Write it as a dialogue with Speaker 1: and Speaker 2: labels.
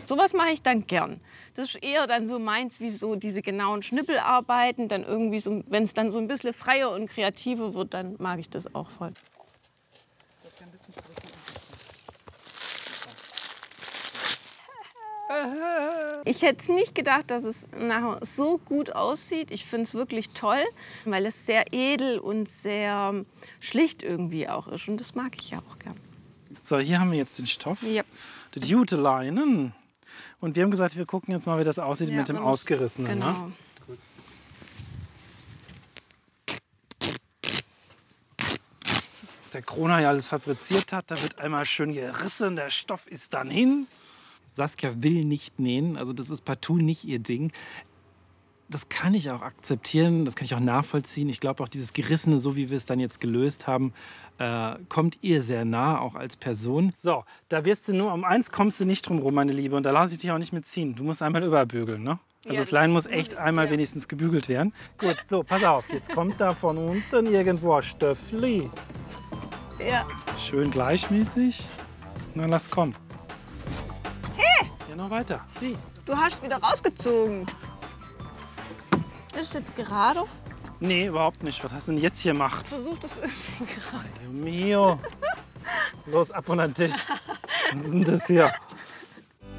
Speaker 1: Sowas mache ich dann gern. Das ist eher dann so meins, wie so diese genauen Schnippelarbeiten. Dann irgendwie so, wenn es dann so ein bisschen freier und kreativer wird, dann mag ich das auch voll. Ich hätte es nicht gedacht, dass es nachher so gut aussieht. Ich finde es wirklich toll, weil es sehr edel und sehr schlicht irgendwie auch ist. Und das mag ich ja auch gern.
Speaker 2: So, hier haben wir jetzt den Stoff,
Speaker 1: Ja.
Speaker 2: die Juteleinen. Und wir haben gesagt, wir gucken jetzt mal, wie das aussieht mit dem Ausgerissenen.
Speaker 1: Genau.
Speaker 2: Ne? Der Kroner ja alles fabriziert hat, da wird einmal schön gerissen, der Stoff ist dann hin. Saskia will nicht nähen, also das ist partout nicht ihr Ding. Das kann ich auch akzeptieren, das kann ich auch nachvollziehen. Ich glaube auch dieses Gerissene, so wie wir es dann jetzt gelöst haben, kommt ihr sehr nah, auch als Person. So, da wirst du nur, um eins kommst du nicht drum rum, meine Liebe, und da lasse ich dich auch nicht mitziehen. Du musst einmal überbügeln, ne? Also
Speaker 1: Ja,
Speaker 2: das Lein muss echt einmal wenigstens gebügelt werden. Gut, so, pass auf, jetzt kommt da von unten irgendwo ein Stöffli.
Speaker 1: Ja.
Speaker 2: Schön gleichmäßig. Na, lass kommen.
Speaker 1: Hey!
Speaker 2: Ja, noch weiter. Sieh.
Speaker 1: Du hast wieder rausgezogen. Ist es jetzt gerade?
Speaker 2: Nee, überhaupt nicht. Was hast du denn jetzt hier gemacht?
Speaker 1: Versuch das irgendwie gerade.
Speaker 2: Mio. Los, ab unter den Tisch. Was ist denn das hier?